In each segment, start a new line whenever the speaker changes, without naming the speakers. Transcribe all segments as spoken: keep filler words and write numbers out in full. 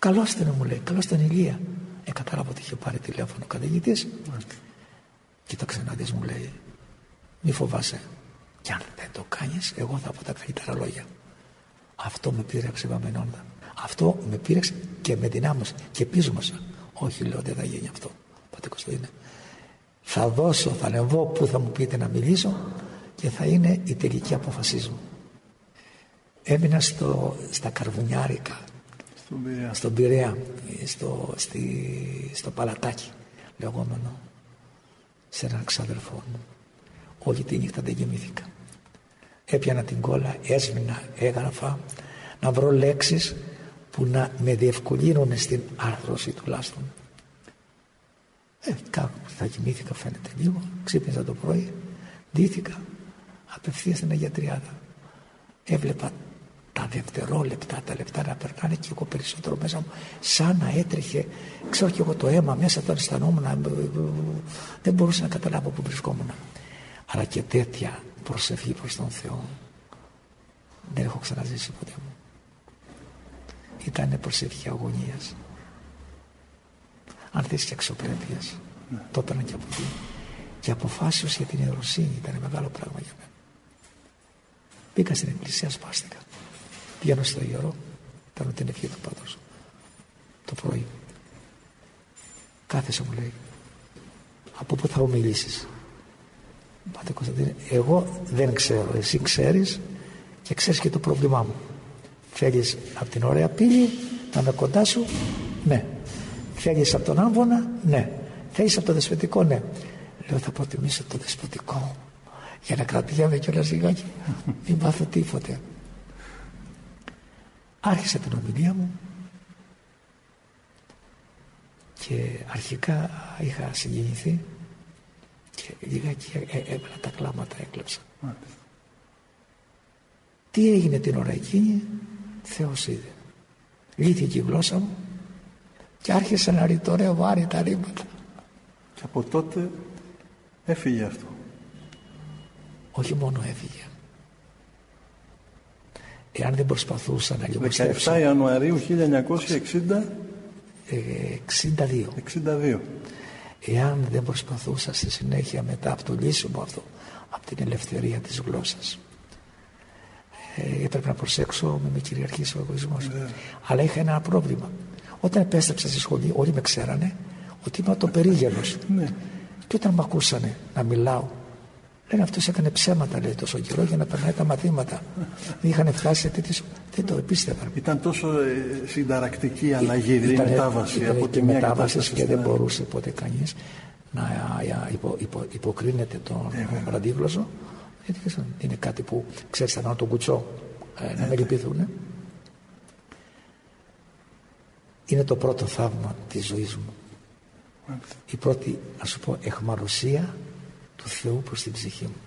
Καλώς τον, μου λέει, καλώς τον Ηλία. Ε, κατάλαβα ότι είχε πάρει τηλέφωνο ο καθηγητής. Κοίταξε να δεις, μου λέει, μη φοβάσαι. Κι αν δεν το κάνεις, εγώ θα πω τα καλύτερα λόγια. Αυτό με πείραξε, Βαμενόντα. Αυτό με πείραξε και με δυνάμωσε και πείζωμασα. Όχι, λέω, δεν θα γίνει αυτό. Πάτε Κωνσταντίνε. Θα δώσω, θα ανεβώ που θα μου πείτε να μιλήσω και θα είναι η τελική απόφασή μου. Έμεινα στο, στα Καρβουνιάρικα,
στον Πειραιά,
στον Πειραιά στο, στη, στο Παλατάκι, λεγόμενο, σε έναν ξαδερφό μου. Όλη τη νύχτα δεν κοιμήθηκα. Έπιανα την κόλλα, έσμινα, έγραφα, να βρω λέξεις που να με διευκολύνουν στην άρθρωση τουλάχιστον. Ε, κάπου θα κοιμήθηκα, φαίνεται λίγο, ξύπνησα το πρωί, ντύθηκα, απευθείας στην Αγιατριάδα. Έβλεπα τα δευτερόλεπτα, τα λεπτά να περνάνε και εγώ περισσότερο μέσα μου, σαν να έτρεχε, ξέρω και εγώ το αίμα μέσα, τον αισθανόμουν, δεν μπορούσα να καταλάβω που βρισκόμουν. Αλλά και τέτοια προσευχή προς τον Θεό δεν έχω ξαναζήσει ποτέ μου. Ήταν προσευχή αγωνίας, αν θες, και αξιοπρέπειας. Ναι. Τότε ήταν και από εκεί. Και αποφάσεως για την ιεροσύνη ήταν μεγάλο πράγμα για μένα. Μπήκα στην εκκλησία, σπάστηκα. Πήγαινα στο ιερό, κάνω την ευχή του Πατρός το πρωί. Κάθεσε, μου λέει, από πού θα ομιλήσεις? Πάτε Κωνσταντίνε, εγώ δεν ξέρω, εσύ ξέρεις και ξέρεις και το πρόβλημά μου. Θέλεις από την ωραία πύλη να είμαι κοντά σου? Ναι. Θέλεις από τον Άμβονα? Ναι. Θέλεις από το δεσποτικό? Ναι. Λέω, θα προτιμήσω το δεσποτικό για να κρατιέμαι κιόλας λιγάκι, μην μάθω τίποτε. Άρχισα την ομιλία μου και αρχικά είχα συγκινηθεί και λιγάκι έβαλα τα κλάματα, έκλαψα. Μάλιστα. Τι έγινε την ώρα εκείνη? Θεός είδε. Λύθηκε η γλώσσα μου και άρχισα να ρητορεύω άρρητα ρήματα.
Και από τότε έφυγε αυτό.
Όχι μόνο έφυγε. Εάν δεν προσπαθούσα να λιγοστέψω.
δεκαεφτά Ιανουαρίου χίλια εννιακόσια εξήντα
εξήντα δύο.
εξήντα δύο.
Εάν δεν προσπαθούσα στη συνέχεια μετά από το λύσιμο αυτό, από την ελευθερία της γλώσσας, ε, έπρεπε να προσέξω, με, με κυριαρχήσει ο εγωισμός. Yeah. Αλλά είχα ένα πρόβλημα. Όταν επέστρεψα στη σχολή, όλοι με ξέρανε ότι είμαι το περίγελος. Yeah. Και όταν με ακούσανε να μιλάω, λένε, αυτός έκανε ψέματα, λέει, τόσο καιρό για να περνάει τα μαθήματα. Δεν είχαν φτάσει σε τέτοιες. Δεν το επίστευαν.
Ήταν τόσο ε, συνταρακτική η αλλαγή, η μετάβαση.
Ήταν
από
και
τη μια
μετάβαση
κατάσταση
και δεν μπορούσε ποτέ κανείς να υπο, υπο, υποκρίνεται τον yeah. βραδίγλωσσο. Γιατί είναι κάτι που ξέρεις, θα να τον κουτσό ε, να με λυπηθούν. Είναι το πρώτο θαύμα της ζωής μου. Yeah. Η πρώτη, να σου πω, αιχμαλωσία του Θεού προς την ψυχή μου.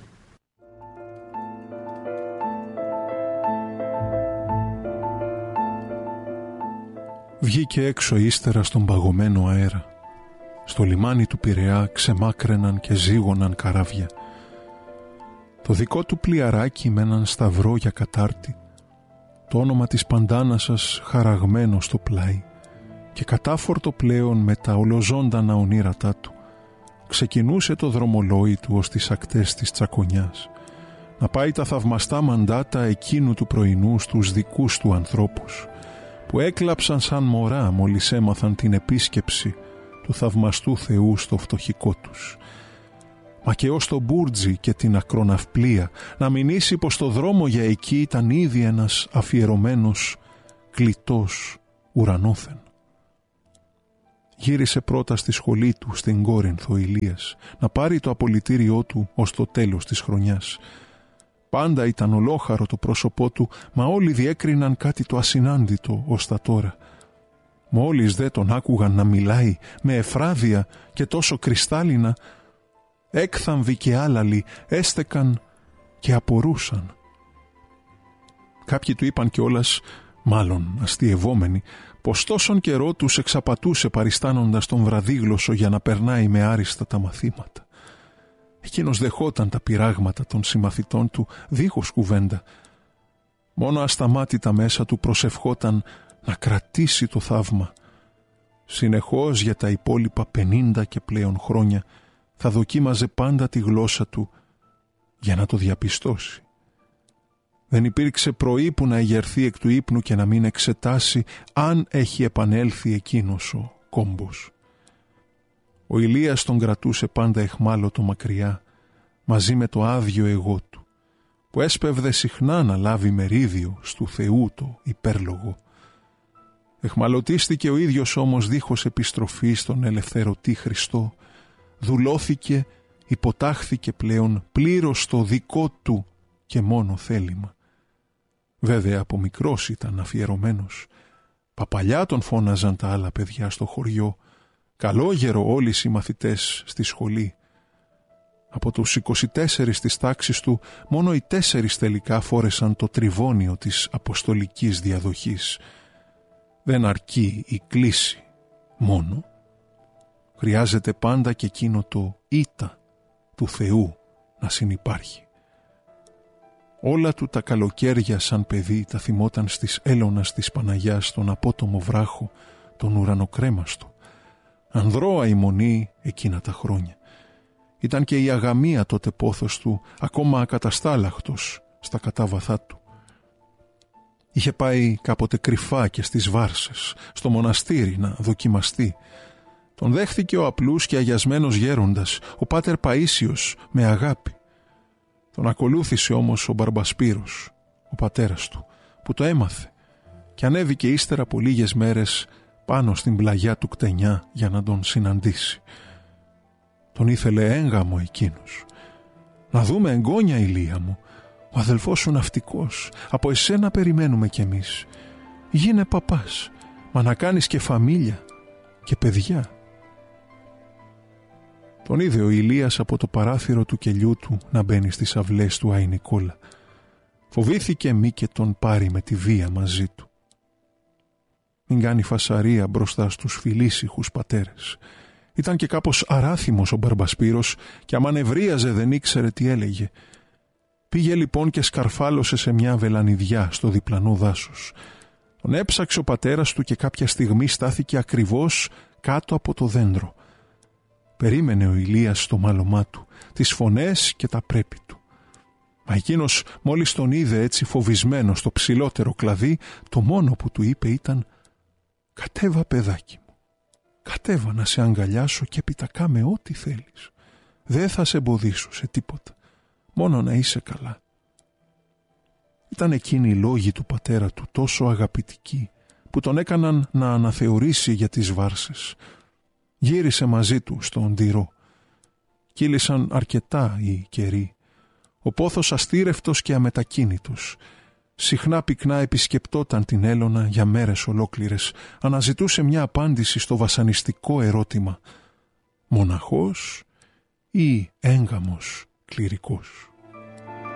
Βγήκε έξω ύστερα στον παγωμένο αέρα. Στο λιμάνι του Πειραιά ξεμάκραιναν και ζύγωναν καράβια. Το δικό του πλοιαράκι με έναν σταυρό για κατάρτι, το όνομα της Παντάνασας χαραγμένο στο πλάι και κατάφορτο πλέον με τα ολοζώντανα ονείρατά του, ξεκινούσε το δρομολόι του ως τις ακτές της Τσακονιάς, να πάει τα θαυμαστά μαντάτα εκείνου του πρωινού στους δικούς του ανθρώπους, που έκλαψαν σαν μωρά μόλις έμαθαν την επίσκεψη του θαυμαστού Θεού στο φτωχικό τους. Μα και ως το Μπούρτζι και την ακροναυπλία να μηνύσει πως το δρόμο για εκεί ήταν ήδη ένας αφιερωμένος κλητός ουρανόθεν. Γύρισε πρώτα στη σχολή του στην Κόρινθο ο Ηλίας να πάρει το απολυτήριό του ως το τέλος της χρονιάς. Πάντα ήταν ολόχαρο το πρόσωπό του, μα όλοι διέκριναν κάτι το ασυνάντητο ως τα τώρα. Μόλις δε τον άκουγαν να μιλάει με εφράδια και τόσο κρυστάλλινα, έκθαμβοι και άλαλοι έστεκαν και απορούσαν. Κάποιοι του είπαν κιόλας, μάλλον αστειευόμενοι, πως τόσον καιρό τους εξαπατούσε παριστάνοντας τον βραδίγλωσσο για να περνάει με άριστα τα μαθήματα. Εκείνος δεχόταν τα πειράγματα των συμμαθητών του δίχως κουβέντα. Μόνο ασταμάτητα μέσα του προσευχόταν να κρατήσει το θαύμα. Συνεχώς για τα υπόλοιπα πενήντα και πλέον χρόνια θα δοκίμαζε πάντα τη γλώσσα του για να το διαπιστώσει. Δεν υπήρξε πρωί που να εγερθεί εκ του ύπνου και να μην εξετάσει αν έχει επανέλθει εκείνος ο κόμπος. Ο Ηλίας τον κρατούσε πάντα εχμάλωτο μακριά, μαζί με το άδειο εγώ του, που έσπευδε συχνά να λάβει μερίδιο στου Θεού το υπέρλογο. Εχμαλωτίστηκε ο ίδιος όμως δίχως επιστροφή στον ελευθερωτή Χριστό, δουλώθηκε, υποτάχθηκε πλέον πλήρως στο δικό του και μόνο θέλημα. Βέβαια από μικρός ήταν αφιερωμένος. Παπαλιά τον φώναζαν τα άλλα παιδιά στο χωριό, καλόγερο όλοι οι συμμαθητές στη σχολή. Από τους είκοσι τέσσερις της τάξης του, μόνο οι τέσσερις τελικά φόρεσαν το τριβώνιο της αποστολικής διαδοχής. Δεν αρκεί η κλίση μόνο. Χρειάζεται πάντα και εκείνο το ήτα του Θεού να συνυπάρχει. Όλα του τα καλοκαίρια σαν παιδί τα θυμόταν στις έλωνας της Παναγιάς στον απότομο βράχο, τον ουρανοκρέμαστο. Ανδρώα η μονή εκείνα τα χρόνια. Ήταν και η αγαμία τότε πόθος του, ακόμα ακαταστάλαχτος στα κατάβαθά του. Είχε πάει κάποτε κρυφά και στις Βάρσες, στο μοναστήρι να δοκιμαστεί. Τον δέχθηκε ο απλούς και αγιασμένος γέροντας, ο Πάτερ Παΐσιος, με αγάπη. Τον ακολούθησε όμως ο Μπαρμπασπύρος, ο πατέρας του, που το έμαθε και ανέβηκε ύστερα από λίγες μέρες πάνω στην πλαγιά του Κτενιά για να τον συναντήσει. Τον ήθελε έγγαμο εκείνος. «Να δούμε εγγόνια, Ηλία μου, ο αδελφός σου ναυτικός, από εσένα περιμένουμε κι εμείς. Γίνε παπάς, μα να κάνεις και φαμίλια και παιδιά». Τον είδε ο Ηλίας από το παράθυρο του κελιού του να μπαίνει στις αυλές του Άη Νικόλα. Φοβήθηκε μη και τον πάρει με τη βία μαζί του. Μην κάνει φασαρία μπροστά στους φιλήσυχους πατέρες. Ήταν και κάπως αράθιμος ο Μπαρμπασπύρος και άμα νευρίαζε δεν ήξερε τι έλεγε. Πήγε λοιπόν και σκαρφάλωσε σε μια βελανιδιά στο διπλανό δάσος. Τον έψαξε ο πατέρας του και κάποια στιγμή στάθηκε ακριβώς κάτω από το δέντρο. Περίμενε ο Ηλίας στο μάλωμά του, τις φωνές και τα πρέπει του. Μα εκείνος μόλις τον είδε έτσι φοβισμένο στο ψηλότερο κλαδί, το μόνο που του είπε ήταν «Κατέβα παιδάκι μου, κατέβα να σε αγκαλιάσω και έπειτα κάμε ό,τι θέλεις. Δεν θα σε εμποδίσω σε τίποτα, μόνο να είσαι καλά». Ήταν εκείνοι οι λόγοι του πατέρα του τόσο αγαπητικοί που τον έκαναν να αναθεωρήσει για τις Βάρσες. Γύρισε μαζί του στον Τυρό. Κύλησαν αρκετά οι καιροί. Ο πόθος αστήρευτος και αμετακίνητος. Συχνά πυκνά επισκεπτόταν την Έλωνα για μέρες ολόκληρες. Αναζητούσε μια απάντηση στο βασανιστικό ερώτημα. Μοναχός ή έγγαμος κληρικός.